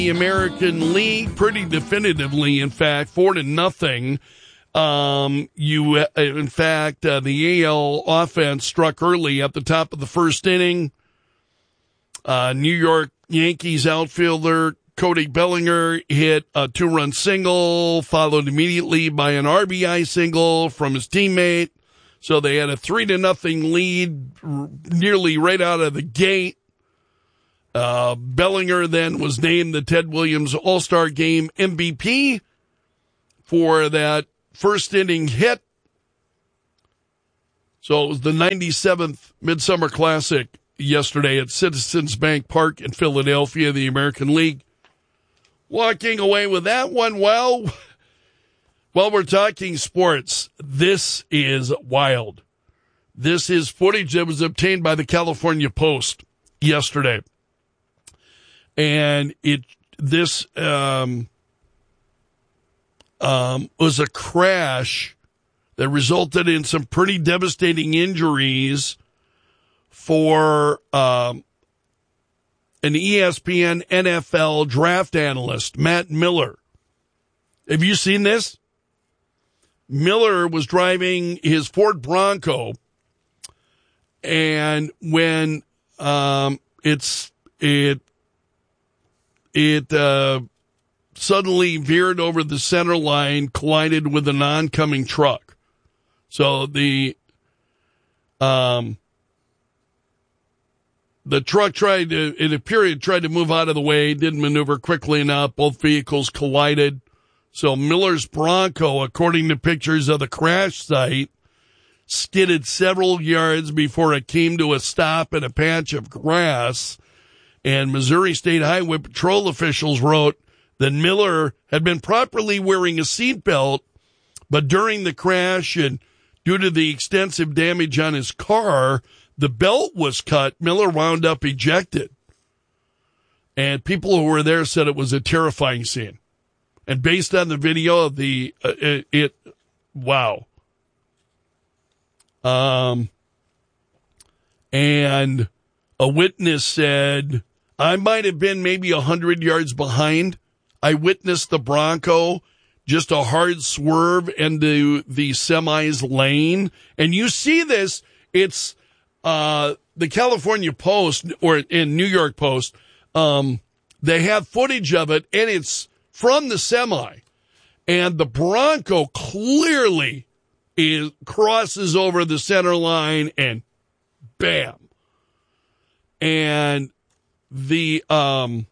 The American League pretty definitively, in fact, 4-0. The AL offense struck early at the top of the first inning. New York Yankees outfielder Cody Bellinger hit a 2-run single, followed immediately by an RBI single from his teammate. So they had a 3-0 lead nearly right out of the gate. Bellinger then was named the Ted Williams All-Star Game MVP for that first inning hit. So it was the 97th Midsummer Classic yesterday at Citizens Bank Park in Philadelphia, the American League. Walking away with that one, well, while we're talking sports, this is wild. This is footage that was obtained by the California Post yesterday. And this was a crash that resulted in some pretty devastating injuries for an ESPN NFL draft analyst, Matt Miller. Have you seen this? Miller was driving his Ford Bronco, and when it suddenly veered over the center line, collided with an oncoming truck. So the truck tried to move out of the way, didn't maneuver quickly enough. Both vehicles collided. So Miller's Bronco, according to pictures of the crash site, skidded several yards before it came to a stop in a patch of grass. And Missouri State Highway Patrol officials wrote that Miller had been properly wearing a seatbelt, but during the crash and due to the extensive damage on his car, the belt was cut. Miller wound up ejected. And people who were there said it was a terrifying scene. And based on the video of wow. And a witness said, I might have been maybe 100 yards behind. I witnessed the Bronco, just a hard swerve into the semi's lane. And you see this, it's the California Post or in New York Post. They have footage of it, and it's from the semi. And the Bronco clearly crosses over the center line, and bam. And and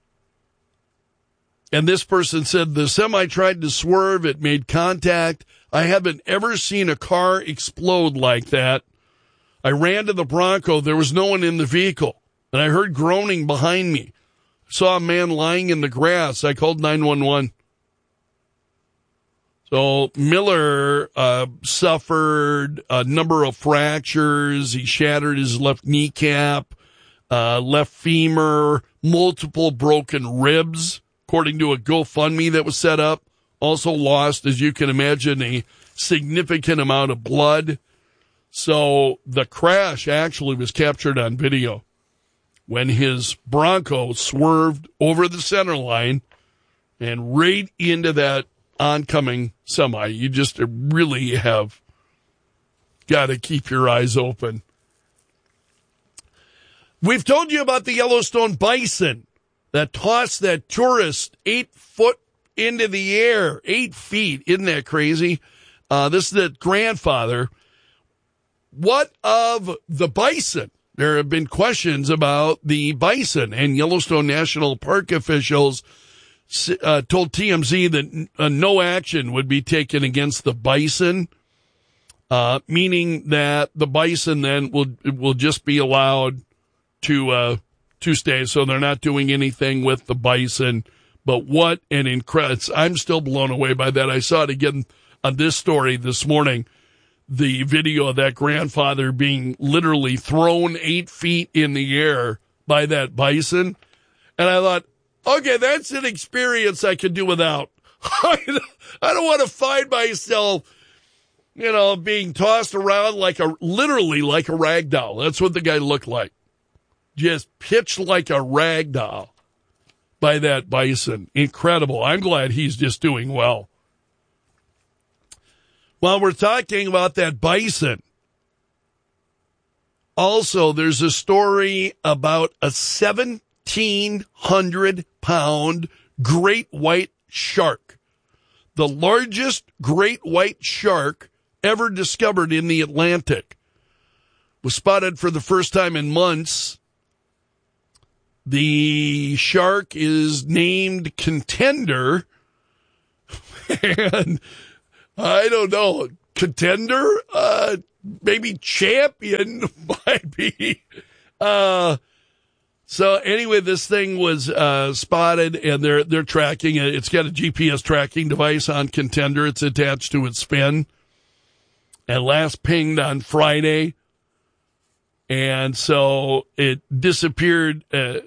this person said the semi tried to swerve. It made contact. I haven't ever seen a car explode like that. I ran to the Bronco. There was no one in the vehicle, and I heard groaning behind me. Saw a man lying in the grass. I called 911. So Miller suffered a number of fractures. He shattered his left kneecap, left femur, multiple broken ribs, according to a GoFundMe that was set up. Also lost, as you can imagine, a significant amount of blood. So the crash actually was captured on video when his Bronco swerved over the center line and right into that oncoming semi. You just really have got to keep your eyes open. We've told you about the Yellowstone bison that tossed that tourist 8 foot into the air. 8 feet. Isn't that crazy? This is the grandfather. What of the bison? There have been questions about the bison, and Yellowstone National Park officials told TMZ that no action would be taken against the bison, meaning that the bison then will just be allowed to stay. So they're not doing anything with the bison. But what an incredible! I'm still blown away by that. I saw it again on this story this morning. The video of that grandfather being literally thrown 8 feet in the air by that bison. And I thought, okay, that's an experience I could do without. I don't want to find myself, being tossed around literally like a rag doll. That's what the guy looked like. Just pitched like a rag doll. by that bison. Incredible. I'm glad he's just doing well. While we're talking about that bison, also there's a story about a 1,700-pound great white shark, the largest great white shark ever discovered in the Atlantic. Was spotted for the first time in months. The shark is named Contender, and I don't know, Contender, maybe Champion might be. So anyway, this thing was spotted, and they're tracking it. It's got a GPS tracking device on Contender. It's attached to its fin, and last pinged on Friday. And so it disappeared.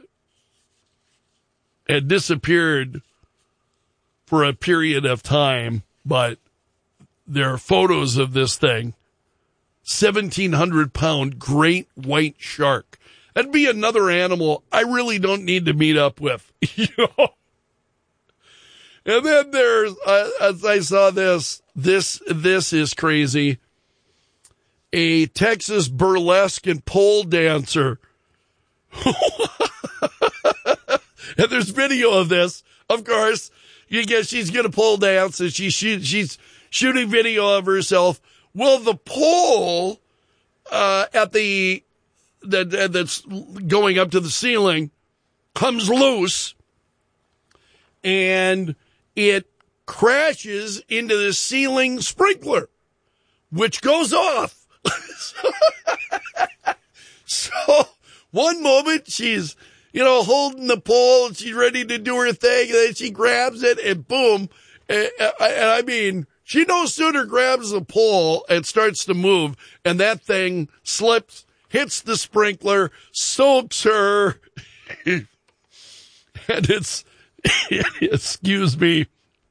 It disappeared for a period of time, but there are photos of this thing. 1,700-pound great white shark. That'd be another animal I really don't need to meet up with. You know? And then there's, as I saw this is crazy. A Texas burlesque and pole dancer. And there's video of this. Of course, you guess she's going to pole dance, and she's shooting video of herself. Well, the pole that's going up to the ceiling comes loose, and it crashes into the ceiling sprinkler, which goes off. So one moment she's, holding the pole and she's ready to do her thing, and then she grabs it and boom. And I mean, she no sooner grabs the pole and starts to move, and that thing slips, hits the sprinkler, soaks her. And excuse me.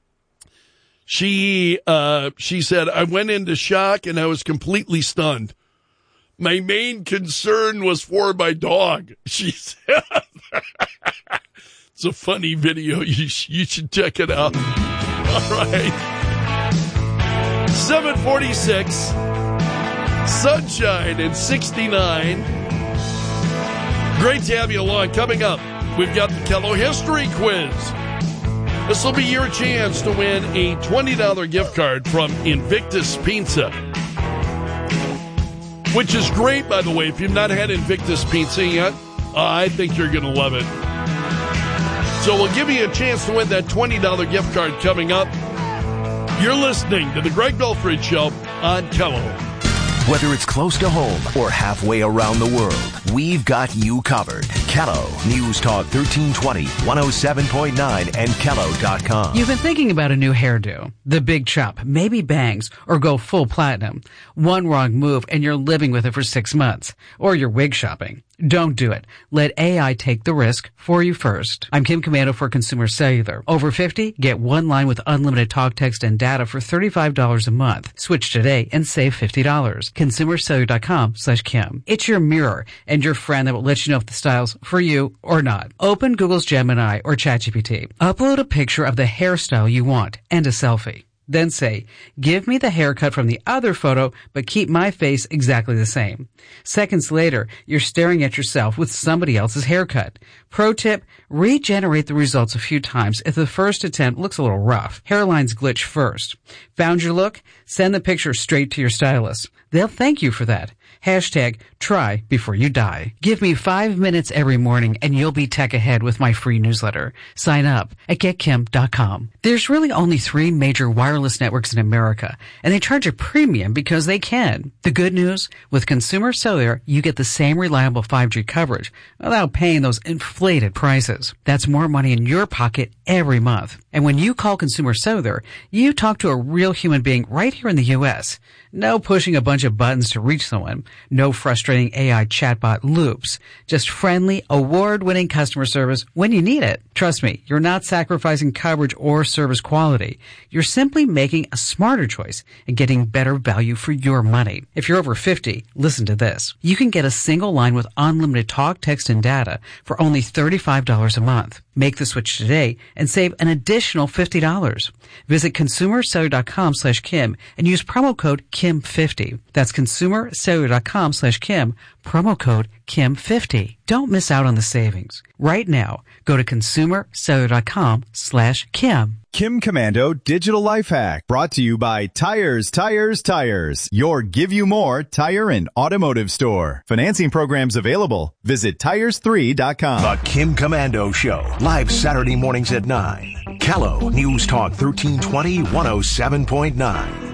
She said, I went into shock and I was completely stunned. My main concern was for my dog, she said. It's a funny video. You should check it out. All right. 746. Sunshine and 69. Great to have you along. Coming up, we've got the Kello History Quiz. This will be your chance to win a $20 gift card from Invictus Pizza, which is great, by the way. If you've not had Invictus Pizza yet, I think you're going to love it. So we'll give you a chance to win that $20 gift card coming up. You're listening to The Greg Belfrage Show on Kello. Whether it's close to home or halfway around the world, we've got you covered. Kello News Talk 1320, 107.9, and Kello.com. You've been thinking about a new hairdo, the big chop, maybe bangs, or go full platinum. One wrong move and you're living with it for 6 months. Or you're wig shopping. Don't do it. Let AI take the risk for you first. I'm Kim Commando for Consumer Cellular. Over 50, get one line with unlimited talk, text, and data for $35 a month. Switch today and save $50. ConsumerCellular.com/Kim. It's your mirror and your friend that will let you know if the style's for you or not. Open Google's Gemini or ChatGPT. Upload a picture of the hairstyle you want and a selfie. Then say, give me the haircut from the other photo, but keep my face exactly the same. Seconds later, you're staring at yourself with somebody else's haircut. Pro tip, regenerate the results a few times if the first attempt looks a little rough. Hairlines glitch first. Found your look? Send the picture straight to your stylist. They'll thank you for that. Hashtag try before you die. Give me 5 minutes every morning and you'll be tech ahead with my free newsletter. Sign up at getkim.com. There's really only 3 major wireless networks in America, and they charge a premium because they can. The good news, with Consumer Cellular, you get the same reliable 5G coverage without paying those inflated prices. That's more money in your pocket every month. And when you call Consumer Cellular, you talk to a real human being right here in the U.S. No pushing a bunch of buttons to reach someone. No frustrating AI chatbot loops. Just friendly, award-winning customer service when you need it. Trust me, you're not sacrificing coverage or service quality. You're simply making a smarter choice and getting better value for your money. If you're over 50, listen to this. You can get a single line with unlimited talk, text, and data for only $35 a month. Make the switch today and save an additional $50. Visit consumercellular.com/Kim and use promo code KIM50. That's consumercellular.com/Kim, promo code KIM50. Don't miss out on the savings. Right now, go to consumercellular.com/Kim. Kim Commando Digital Life Hack, brought to you by Tires, your Give You More tire and automotive store. Financing programs available. Visit tires3.com. The Kim Commando Show, live Saturday mornings at 9. Callow News Talk 1320 107.9.